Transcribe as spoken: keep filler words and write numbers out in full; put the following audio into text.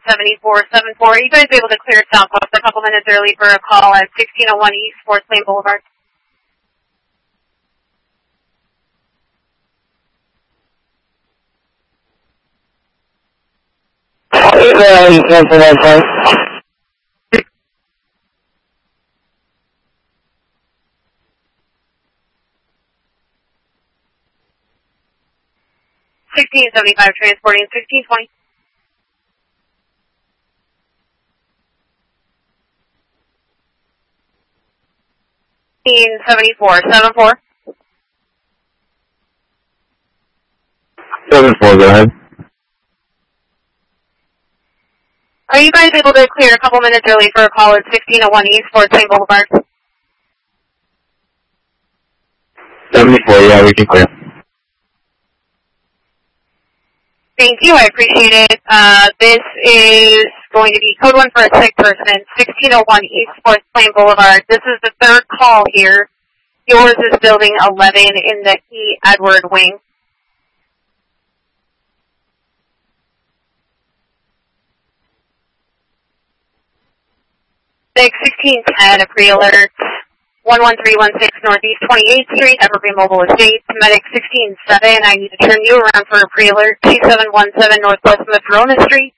seventy-four seventy-four. Are you guys able to clear Southwest a couple minutes early for a call at sixteen oh one East Fort Plain Boulevard? sixteen seventy-five transporting sixteen twenty. sixteen seventy-four seventy-four. seventy-four, go ahead. Are you guys able to clear a couple minutes early for a call at sixteen oh one East Fort Plain Boulevard? seventy-four, yeah, we can clear. Thank you, I appreciate it. Uh, this is going to be code one for a sick person, sixteen oh one East Fort Plain Boulevard. This is the third call here. Yours is building eleven in the E. Edward wing. sixteen ten, a pre-alert, one one three one six Northeast twenty-eighth Street, Evergreen Mobile Estates, Medic sixteen seven, I need to turn you around for a pre-alert, two seven one seven Northwest Matrona Street.